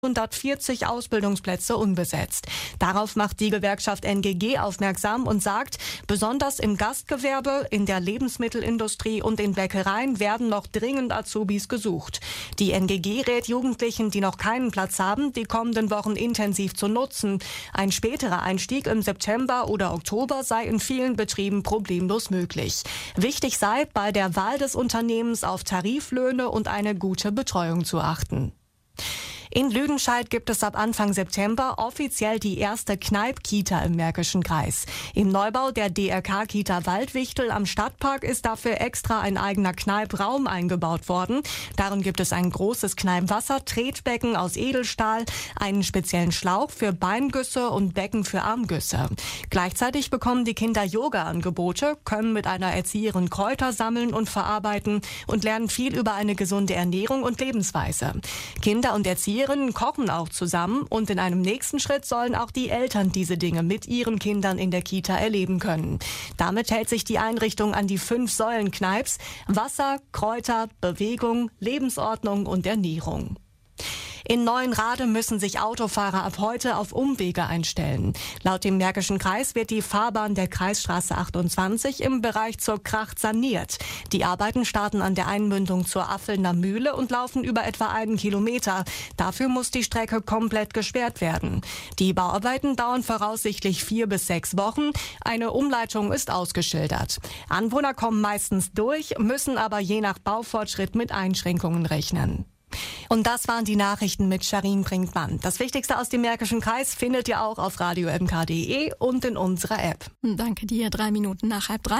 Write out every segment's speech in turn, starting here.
140 Ausbildungsplätze unbesetzt. Darauf macht die Gewerkschaft NGG aufmerksam und sagt, besonders im Gastgewerbe, in der Lebensmittelindustrie und in Bäckereien werden noch dringend Azubis gesucht. Die NGG rät Jugendlichen, die noch keinen Platz haben, die kommenden Wochen intensiv zu nutzen. Ein späterer Einstieg im September oder Oktober sei in vielen Betrieben problemlos möglich. Wichtig sei, bei der Wahl des Unternehmens auf Tariflöhne und eine gute Betreuung zu achten. In Lüdenscheid gibt es ab Anfang September offiziell die erste Kneip-Kita im Märkischen Kreis. Im Neubau der DRK-Kita Waldwichtel am Stadtpark ist dafür extra ein eigener Kneipraum eingebaut worden. Darin gibt es ein großes Kneippwasser, Tretbecken aus Edelstahl, einen speziellen Schlauch für Beingüsse und Becken für Armgüsse. Gleichzeitig bekommen die Kinder Yoga-Angebote, können mit einer Erzieherin Kräuter sammeln und verarbeiten und lernen viel über eine gesunde Ernährung und Lebensweise. Kinder und Erzieherinnen kochen auch zusammen und in einem nächsten Schritt sollen auch die Eltern diese Dinge mit ihren Kindern in der Kita erleben können. Damit hält sich die Einrichtung an die 5 Säulen Kneips: Wasser, Kräuter, Bewegung, Lebensordnung und Ernährung. In Neuenrade müssen sich Autofahrer ab heute auf Umwege einstellen. Laut dem Märkischen Kreis wird die Fahrbahn der Kreisstraße 28 im Bereich zur Kracht saniert. Die Arbeiten starten an der Einmündung zur Affelner Mühle und laufen über etwa 1 Kilometer. Dafür muss die Strecke komplett gesperrt werden. Die Bauarbeiten dauern voraussichtlich 4 bis 6 Wochen. Eine Umleitung ist ausgeschildert. Anwohner kommen meistens durch, müssen aber je nach Baufortschritt mit Einschränkungen rechnen. Und das waren die Nachrichten mit Sharin Brinkmann. Das Wichtigste aus dem Märkischen Kreis findet ihr auch auf radiomk.de und in unserer App. Danke dir, 3 Minuten nach 2:30.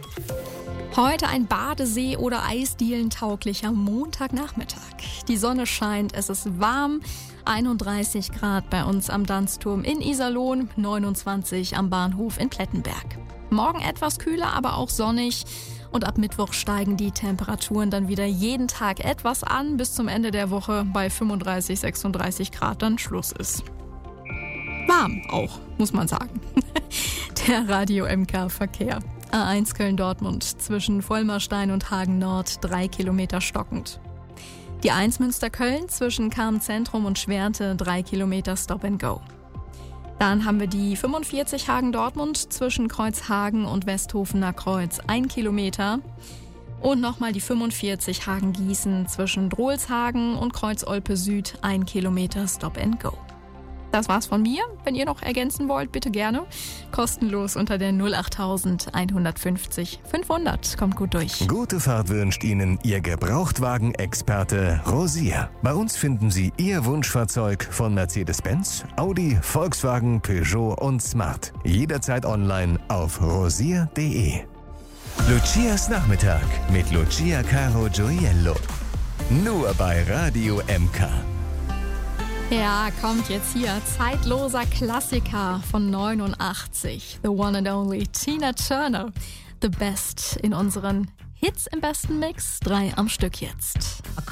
Heute ein Badesee- oder Eisdielen-tauglicher Montagnachmittag. Die Sonne scheint, es ist warm, 31 Grad bei uns am Danzturm in Iserlohn, 29 am Bahnhof in Plettenberg. Morgen etwas kühler, aber auch sonnig. Und ab Mittwoch steigen die Temperaturen dann wieder jeden Tag etwas an, bis zum Ende der Woche bei 35, 36 Grad dann Schluss ist. Warm auch, muss man sagen. Der Radio MK Verkehr. A1 Köln-Dortmund zwischen Vollmerstein und Hagen Nord 3 Kilometer stockend. Die 1 Münster-Köln zwischen Karm-Zentrum und Schwerte 3 Kilometer Stop and Go. Dann haben wir die 45 Hagen-Dortmund zwischen Kreuzhagen und Westhofener Kreuz 1 Kilometer. Und nochmal die 45 Hagen-Gießen zwischen Drohlshagen und Kreuz-Olpe Süd 1 Kilometer Stop and Go. Das war's von mir. Wenn ihr noch ergänzen wollt, bitte gerne. Kostenlos unter der 08000 150 500. Kommt gut durch. Gute Fahrt wünscht Ihnen Ihr Gebrauchtwagen-Experte Rosier. Bei uns finden Sie Ihr Wunschfahrzeug von Mercedes-Benz, Audi, Volkswagen, Peugeot und Smart. Jederzeit online auf rosier.de. Lucias Nachmittag mit Lucia Caro Gioiello. Nur bei Radio MK. Ja, kommt jetzt hier zeitloser Klassiker von 89. The one and only Tina Turner. The best in unseren Hits im besten Mix. 3 am Stück jetzt.